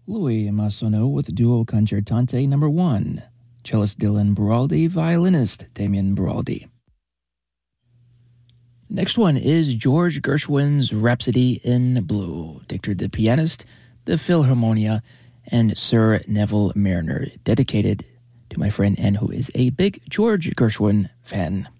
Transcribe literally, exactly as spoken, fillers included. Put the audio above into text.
Louis Massono with Duo Concertante number one. Cellist Dylan Beraldi, violinist Damian Beraldi. Next one is George Gershwin's Rhapsody in Blue, dictated the pianist, the Philharmonia, and Sir Neville Marriner, dedicated to my friend Anne, who is a big George Gershwin fan.